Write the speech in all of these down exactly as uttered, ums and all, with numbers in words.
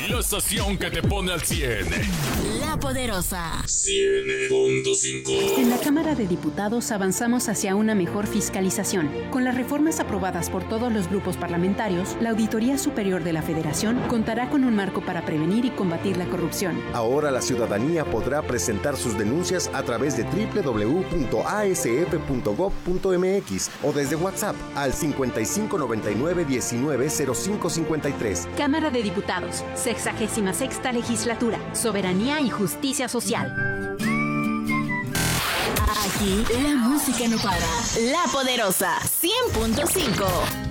La estación que te pone al cien. La Poderosa. cien punto cinco. En la Cámara de Diputados avanzamos hacia una mejor fiscalización. Con las reformas aprobadas por todos los grupos parlamentarios, la Auditoría Superior de la Federación contará con un marco para prevenir y combatir la corrupción. Ahora la ciudadanía podrá presentar sus denuncias a través de doble u doble u doble u punto a s f punto gob punto m x o desde WhatsApp al cincuenta y cinco noventa y nueve diecinueve cero cinco cincuenta y tres. Cámara de Diputados, sexagésima sexta Legislatura, Soberanía y Justicia Social. Aquí la música no para. La Poderosa, cien punto cinco.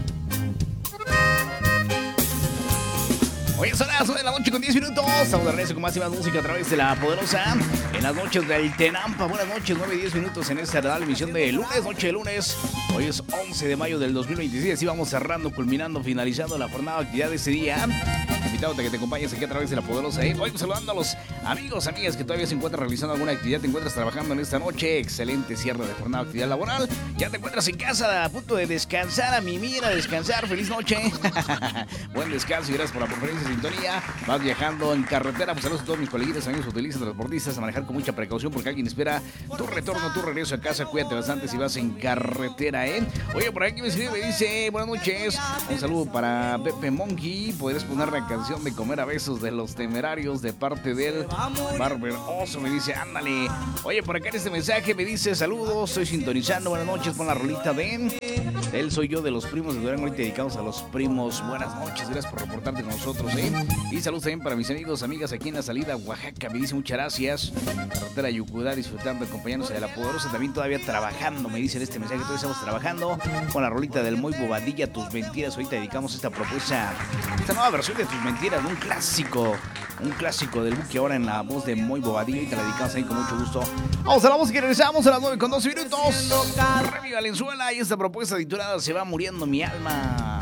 Hoy son las nueve de la noche con diez minutos. Estamos de regreso con más y más música a través de La Poderosa. En las noches del Tenampa. Buenas noches, nueve y diez minutos en esta agradable emisión de lunes, noche de lunes. Hoy es once de mayo del dos mil veintiséis. Y vamos cerrando, culminando, finalizando la jornada de actividad de este día. Invitado a que te acompañes aquí a través de La Poderosa. ¿eh? Hoy saludando a los amigos, amigas que todavía se encuentran realizando alguna actividad. Te encuentras trabajando en esta noche. Excelente cierre de jornada de actividad laboral. Ya te encuentras en casa a punto de descansar, a mimir, a descansar. Feliz noche. Buen descanso y gracias por la preferencia y sintonía. Vas viajando en carretera. Pues saludos a todos mis coleguitas, amigos automovilistas, transportistas, a manejar con mucha precaución porque alguien espera tu retorno, tu regreso a casa. Cuídate bastante si vas en carretera, ¿eh? Oye, por aquí me escribe, me dice, buenas noches. Un saludo para Pepe Monkey. Podrías poner la canción de Comer a Besos de Los Temerarios de parte del Barber Oso. Me dice, ándale. Oye, por acá en este mensaje me dice, saludos, estoy sintonizando. Buenas noches, pon la rolita de Él Soy Yo de los Primos de Durango. Ahorita dedicados a los primos. Buenas noches, gracias por reportarte con nosotros, ¿eh? Y saludos también para mis amigos, amigas aquí en la salida a Oaxaca. Me dice, muchas gracias. Carretera Yucudá, disfrutando, acompañándose de La Poderosa. También todavía trabajando, me dice en este mensaje. Todavía estamos trabajando con la rolita del Muy Bobadilla, Tus Mentiras. Ahorita dedicamos esta propuesta, esta nueva versión de Tus Mentiras, un clásico, un clásico del Buki, ahora en la voz de Muy Bobadilla. Y te la dedicamos ahí con mucho gusto. Vamos a la música y regresamos a las nueve con doce minutos. Remy Valenzuela y esta propuesta titulada Se va muriendo mi alma.